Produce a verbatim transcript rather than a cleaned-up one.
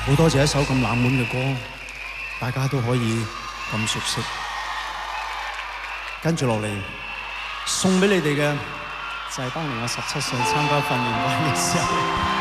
好多謝一首咁冷門嘅歌，大家都可以咁熟悉。跟住落嚟送俾你哋嘅就係當年我十七歲參加訓練班嘅時候。